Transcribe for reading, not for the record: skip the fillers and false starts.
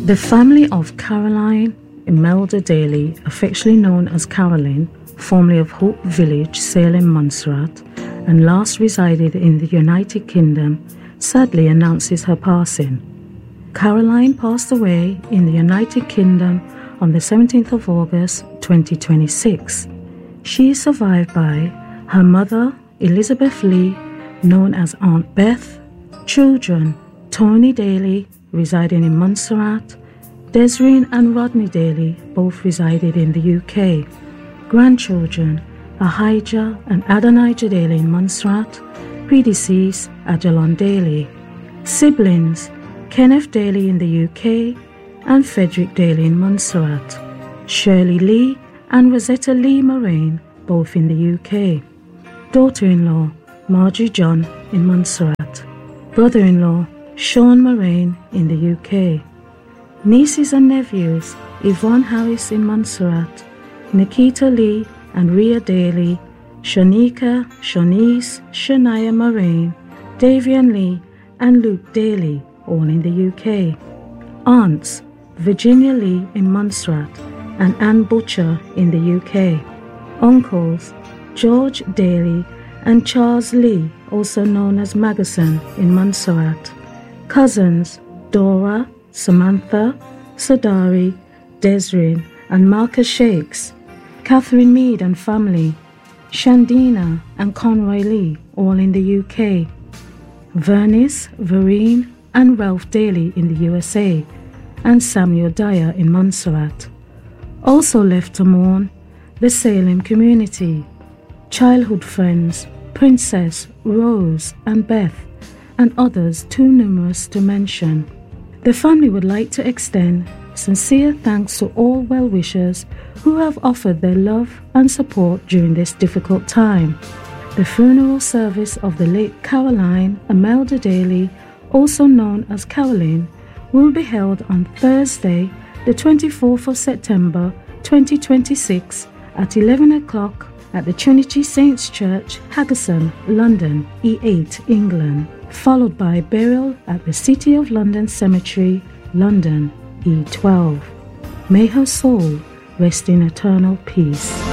The family of Caroline Imelda Daly, affectionately known as Caroline, formerly of Hope Village, Salem, Montserrat, and last resided in the United Kingdom, sadly announces her passing. Caroline passed away in the United Kingdom on the 17th of August 2026. She is survived by her mother, Elizabeth Lee, known as Aunt Beth, children, Tony Daly, residing in Montserrat, Desireen and Rodney Daly, both resided in the UK, grandchildren, Ahijah and Adonijah Daly in Montserrat, predeceased Ajalon Daly, siblings, Kenneth Daly in the UK and Frederick Daly in Montserrat, Shirley Lee and Rosetta Lee Moraine, both in the UK, daughter-in-law, Marjorie John in Montserrat, brother-in-law, Sean Moraine in the UK, nieces and nephews, Yvonne Harris in Montserrat, Nikita Lee and Rhea Daly, Shanika, Shanice, Shania Moraine, Davian Lee and Luke Daly, all in the UK, aunts, Virginia Lee in Montserrat and Anne Butcher in the UK, uncles, George Daly and Charles Lee, also known as Magason, in Montserrat, cousins, Dora, Samantha, Sadari, Desireen and Marcus Shakes, Catherine Mead and family, Shandina and Conroy Lee, all in the UK, Vernice, Vereen and Ralph Daly in the USA, and Samuel Dyer in Montserrat. Also left to mourn, the Salem community, childhood friends, Princess, Rose and Beth, and others too numerous to mention. The family would like to extend sincere thanks to all well-wishers who have offered their love and support during this difficult time. The funeral service of the late Caroline Imelda Daly, also known as Caroline, will be held on Thursday, the 24th of September 2026 at 11 o'clock at the Trinity Saints Church, Haggerson, London, E8, England, followed by burial at the City of London Cemetery, London, E12. May her soul rest in eternal peace.